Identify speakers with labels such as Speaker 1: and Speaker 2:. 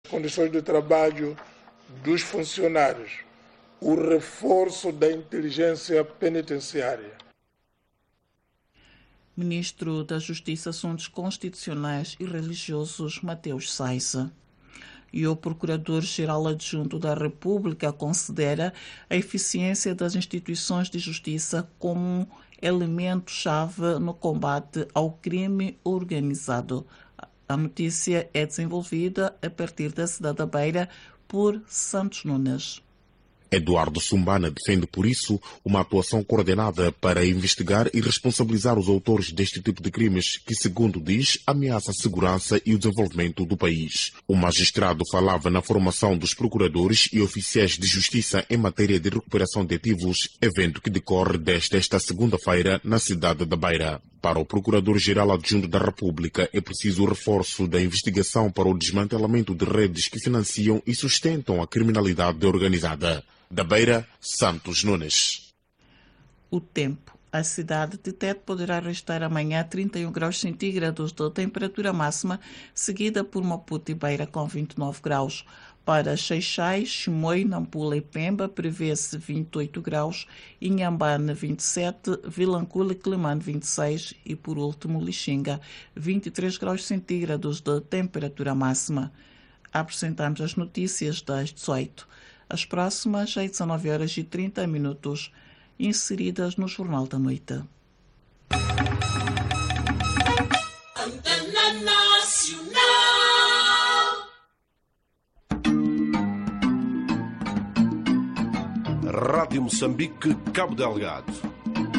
Speaker 1: condições de trabalho dos funcionários, o reforço da inteligência penitenciária.
Speaker 2: Ministro da Justiça, Assuntos Constitucionais e Religiosos, Mateus Saissa. E o Procurador-Geral Adjunto da República considera a eficiência das instituições de justiça como um elemento-chave no combate ao crime organizado. A notícia é desenvolvida a partir da cidade da Beira por Santos Nunes.
Speaker 3: Eduardo Sumbana defende, por isso, uma atuação coordenada para investigar e responsabilizar os autores deste tipo de crimes que, segundo diz, ameaça a segurança e o desenvolvimento do país. O magistrado falava na formação dos procuradores e oficiais de justiça em matéria de recuperação de ativos, evento que decorre desde esta segunda-feira na cidade da Beira. Para o Procurador-Geral Adjunto da República, é preciso o reforço da investigação para o desmantelamento de redes que financiam e sustentam a criminalidade organizada. Da Beira, Santos Nunes.
Speaker 2: O tempo. A cidade de Tete poderá registrar amanhã 31 graus centígrados de temperatura máxima, seguida por Maputo e Beira com 29 graus. Para Xai-Xai, Chimoio, Nampula e Pemba prevê-se 28 graus, Inhambane 27, Vilanculo e Climane 26 e, por último, Lixinga, 23 graus centígrados de temperatura máxima. Apresentamos as notícias das 18. As próximas às 19h30, inseridas no Jornal da Noite.
Speaker 4: Antena Nacional.
Speaker 5: Rádio Moçambique, Cabo Delgado.